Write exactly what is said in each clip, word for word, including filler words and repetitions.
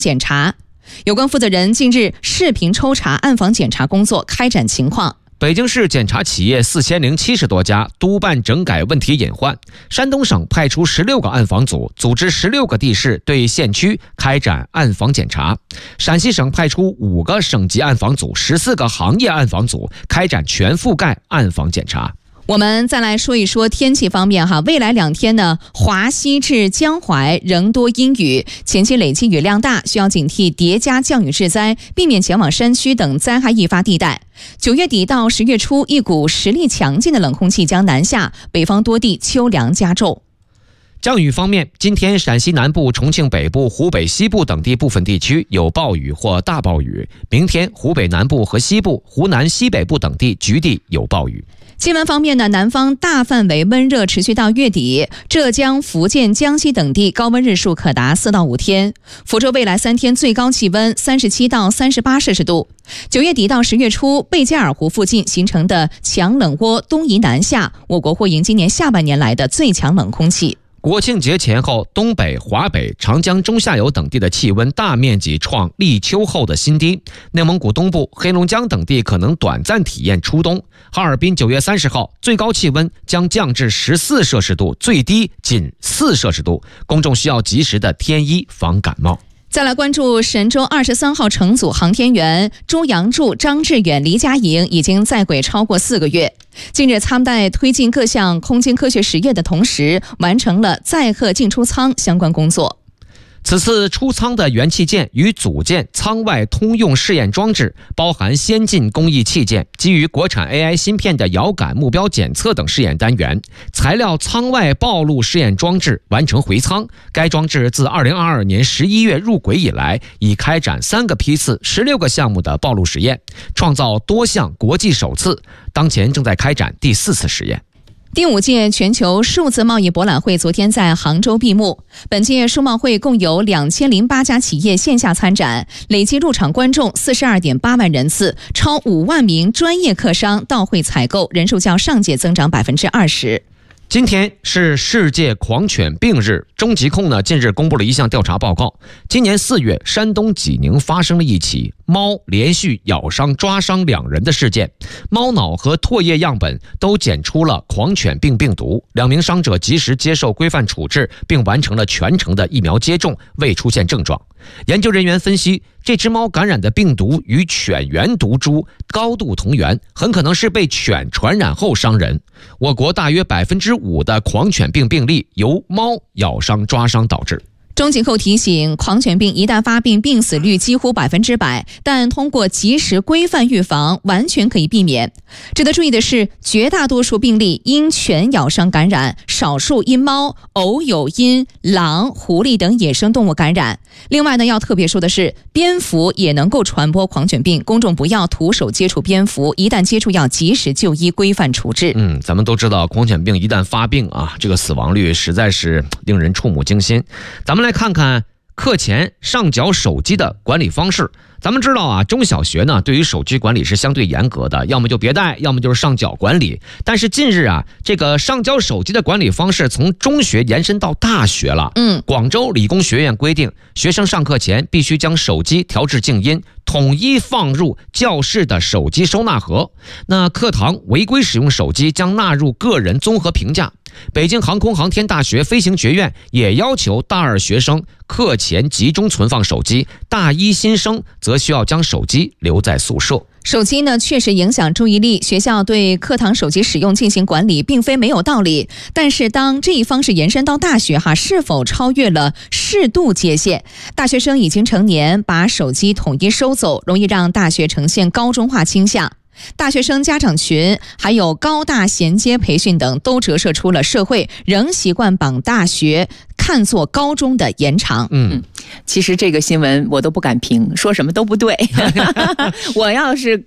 检查。有关负责人近日视频抽查暗访检查工作开展情况。 北京市检查企业四千零七十多家，督办整改问题隐患。山东省派出十六个暗访组，组织十六个地市对县区开展暗访检查。陕西省派出五个省级暗访组，十四个行业暗访组，开展全覆盖暗访检查。 我们再来说一说天气方面哈，未来两天呢，华西至江淮仍多阴雨，前期累积雨量大，需要警惕叠加降雨致灾，避免前往山区等灾害易发地带。九月底到十月初，一股实力强劲的冷空气将南下，北方多地秋凉加重。 降雨方面，今天陕西南部、重庆北部、湖北西部等地部分地区有暴雨或大暴雨，明天湖北南部和西部、湖南西北部等地局地有暴雨。 气温方面呢，南方大范围温热持续到月底，浙江、福建、江西等地高温日数可达四到五天。福州未来三天最高气温三十七到三十八摄氏度。九月底到十月初，贝加尔湖附近形成的强冷涡东移南下，我国或迎今年下半年来的最强冷空气。 国庆节前后，东北、华北、长江中下游等地的气温大面积创立秋后的新低。内蒙古东部、黑龙江等地可能短暂体验初冬。哈尔滨九月三十号最高气温将降至十四摄氏度，最低仅四摄氏度，公众需要及时的添衣防感冒。 再来关注神舟二十三号乘组航天员朱杨柱、张志远、黎佳莹已经在轨超过四个月。近日，他们在推进各项空间科学实验的同时，完成了载荷进出舱相关工作。 此次出舱的元器件与组件舱外通用试验装置，包含先进工艺器件、基于国产 A I 芯片的遥感目标检测等试验单元，材料舱外暴露试验装置完成回舱。该装置自二零二二年十一月入轨以来，已开展三个批次、十六个项目的暴露实验，创造多项国际首次。当前正在开展第四次实验。 第五届全球数字贸易博览会昨天在杭州闭幕。本届数贸会共有两千零八家企业线下参展，累计入场观众四十二点八万人次，超五万名专业客商到会采购，人数较上届增长百分之二十。 今天是世界狂犬病日，中疾控呢近日公布了一项调查报告。今年四月，山东济宁发生了一起猫连续咬伤、抓伤两人的事件，猫脑和唾液样本都检出了狂犬病病毒，两名伤者及时接受规范处置，并完成了全程的疫苗接种，未出现症状。研究人员分析，这只猫感染的病毒与犬源毒株高度同源，很可能是被犬传染后伤人。我国大约百分之五的狂犬病病例由猫咬伤、抓伤导致。 中疾控提醒，狂犬病一旦发病，病死率几乎百分之百，但通过及时规范预防，完全可以避免。值得注意的是，绝大多数病例因犬咬伤感染，少数因猫，偶有因狼、狐狸等野生动物感染。另外呢，要特别说的是，蝙蝠也能够传播狂犬病，公众不要徒手接触蝙蝠，一旦接触要及时就医，规范处置。 嗯，咱们都知道，狂犬病一旦发病啊，这个死亡率实在是令人触目惊心。咱们来看看课前上缴手机的管理方式。咱们知道啊，中小学呢对于手机管理是相对严格的，要么就别带，要么就是上缴管理。但是近日啊，这个上交手机的管理方式从中学延伸到大学了。嗯，广州理工学院规定，学生上课前必须将手机调至静音，统一放入教室的手机收纳盒。那课堂违规使用手机将纳入个人综合评价。北京航空航天大学飞行学院也要求大二学生课前集中存放手机，大一新生则需要将手机留在宿舍。 手机呢确实影响注意力，学校对课堂手机使用进行管理并非没有道理，但是当这一方式延伸到大学哈，是否超越了适度界限？大学生已经成年，把手机统一收走，容易让大学呈现高中化倾向。大学生家长群还有高大衔接培训等都折射出了社会仍习惯把大学看作高中的延长。 嗯，其实这个新闻我都不敢评，说什么都不对。我要是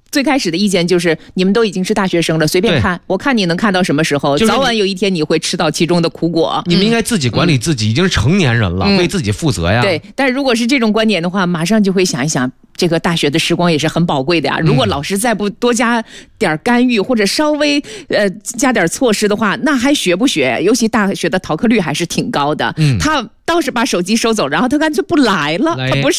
最开始的意见就是你们都已经是大学生了，随便看，我看你能看到什么时候，就是早晚有一天你会吃到其中的苦果。 你们应该自己管理自己，嗯、已经是成年人了，嗯、为自己负责呀。 对，但是如果是这种观点的话，马上就会想一想。这个大学的时光也是很宝贵的呀，如果老师再不多加点干预，或者稍微呃加点措施的话，那还学不学？尤其大学的逃课率还是挺高的。嗯，他倒是把手机收走，然后他干脆不来了，他不是。